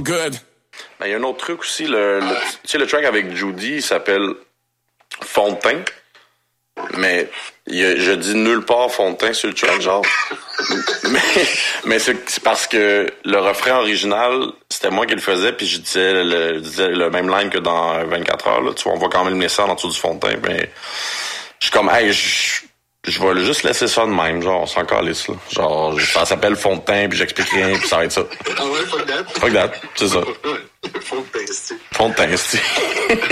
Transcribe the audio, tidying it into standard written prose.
good. Ben, il y a un autre truc aussi, tu sais, le track avec Judy, il s'appelle Fond de teint. Mais je dis nulle part fond de teint sur le track, genre. mais c'est parce que le refrain original, c'était moi qui le faisais, puis je disais le même line que dans 24 heures, là. Tu vois, on voit quand même le message en dessous du fond de teint, mais je suis comme, hey, je vais juste laisser ça de même, genre, on s'en calisse, là. Genre, ça s'appelle fond de teint, puis j'explique rien, puis ça va être ça. Ah ouais, fuck that. Fuck that, c'est ça. Fond de teint, c'est. Fond de teint, c'est.